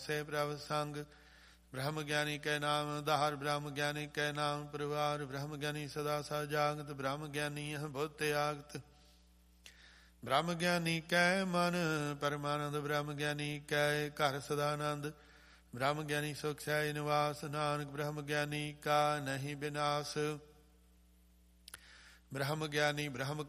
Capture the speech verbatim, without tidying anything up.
ਸੇ ਪ੍ਰਭ ਸੰਗ। ਬ੍ਰਹਮ ਗਿਆਨੀ ਕੈ ਨਾਮ ਆਧਾਰ, ਬ੍ਰਹਮ ਗਿਆਨੀ ਕੈ ਨਾਮ ਪਰਿਵਾਰ। ਬ੍ਰਹਮ ਗਿਆਨੀ ਸਦਾ ਸਾ ਜਾਗਤ, ਬ੍ਰਹਮ ਗਿਆਨੀ ਅਹ ਬੁੱਧ ਆਗਤ। ਬ੍ਰਹਮ ਗਿਆਨੀ ਕੈ ਮਨ ਪਰਮਾਨੰਦ, ਬ੍ਰਹਮ ਗਿਆਨੀ ਕੈ ਘਰ ਸਦਾਨੰਦ। ਬ੍ਰਹਮ ਗਿਆਨੀ ਸੁਖ ਸਹਿਜ ਨਿਵਾਸ, ਨਾਨਕ ਬ੍ਰਹਮ ਗਿਆਨੀ ਕਾ ਨਹੀਂ ਬਿਨਾਸ਼। ਬ੍ਰਹਮ ਗਿਆਨੀ ਬ੍ਰਹਮ